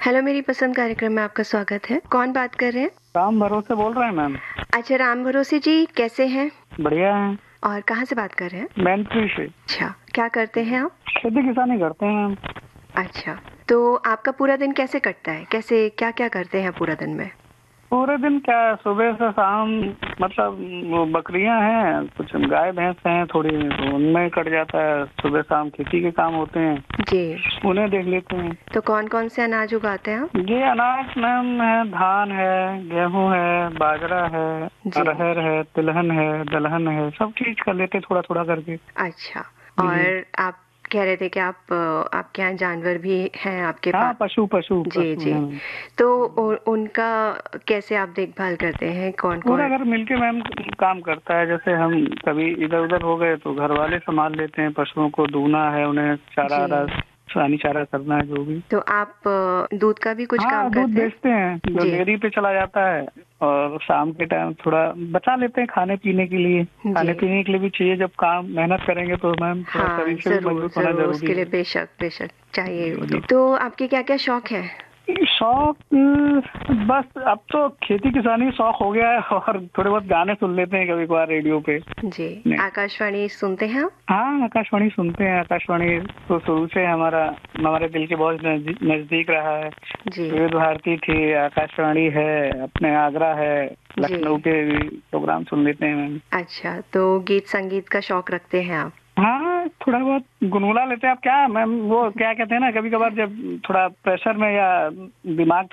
Hello मेरी पसंद कार्यक्रम में आपका स्वागत है। कौन बात कर रहे हैं? राम भरोसे बोल रहे हैं मैम। अच्छा, राम भरोसे जी, कैसे हैं? बढ़िया है। और कहाँ से बात कर रहे हैं? मैनपुरी से। अच्छा, क्या करते हैं आप? खेती किसानी करते हैं मैम। अच्छा, तो आपका पूरा दिन कैसे कटता है? कैसे क्या-क्या करते हैं पूरा दिन में? पूरे दिन क्या, सुबह से शाम, मतलब वो बकरियां हैं, कुछ गाय भैंस हैं थोड़ी, तो उनमें कट जाता है। सुबह शाम खेती के काम होते हैं, जी, उन्हें देख लेते हैं। तो कौन-कौन से अनाज उगाते हैं आप? ये अनाज मैम है, धान है, गेहूं है, बाजरा है, जी, अरहर है, तिलहन है, दलहन है, सब चीज कर लेते थोड़ा थोड़ा करके। अच्छा। जी और आप कह रहे थे कि आपके यहाँ जानवर भी हैं आपके हाँ, पास? पशु पशु जी, पशु जी। हैं। तो उनका कैसे आप देखभाल करते हैं? पूरा कौन-कौन? घर मिलके मैम काम करता है। जैसे हम कभी इधर उधर हो गए तो घर वाले संभाल लेते हैं। पशुओं को दूना है, उन्हें चारा जी। सानी चारा करना है, जो भी। तो आप दूध का भी कुछ काम हाँ, दूध करते हैं? बेचते हैं, जो जी, डेयरी पे चला जाता है। और शाम के टाइम थोड़ा बचा लेते हैं खाने पीने के लिए। जी। खाने पीने के लिए भी चाहिए। जब काम मेहनत करेंगे तो मैम थोड़ा हाँ, शरीर से भी ज़रूर, मजबूत होना ज़रूर जरूरी उसके लिए है। बेशक, बेशक चाहिए वो जी तो। जी। तो आपके क्या-क्या शौक हैं? शौक बस अब तो खेती किसानी शौक हो गया है। और थोड़े बहुत गाने सुन लेते हैं कभी कभार रेडियो पे। जी, आकाशवाणी सुनते हैं आप? हाँ, आकाशवाणी सुनते हैं। आकाशवाणी तो शुरू से हमारा हमारे दिल के बहुत नजदीक रहा है। जी, विविध भारती थी, आकाशवाणी है, अपने आगरा है, जी। लखनऊ के भी प्रोग्राम सुन लेते हैं मैम। अच्छा, तो गीत संगीत का शौक रखते हैं आप? हाँ, थोड़ा बहुत गुनगुना लेते हैं। आप क्या मैम, वो क्या कहते हैं ना, कभी कभार जब थोड़ा प्रेशर में या दिमाग